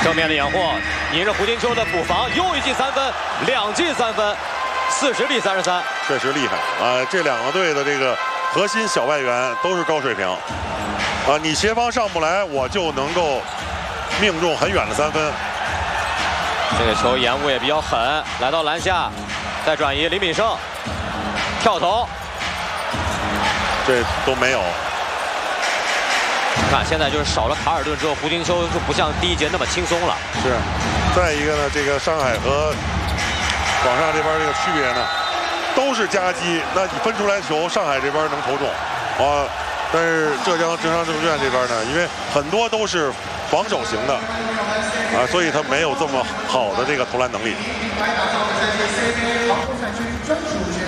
正面的掩护，迎着胡金秋的补防，又一记3分，2记3分，40比33， 确实厉害啊！这两个队的这个核心小外援都是高水平啊！你协防上不来，我就能够命中很远的3分。 这个球延误也比较狠，来到篮下，再转移，李敏胜跳投， 这都没有。 看现在就是少了卡尔顿之后，胡金秋就不像第一节那么轻松了。 是，再一个呢，这个上海和广厦这边这个区别呢，都是夹击。那你分出来球，上海这边能投中啊，但是浙江政商证券这边呢，因为很多都是防守型的啊，所以他没有这么好的这个投篮能力。 防守赛区专属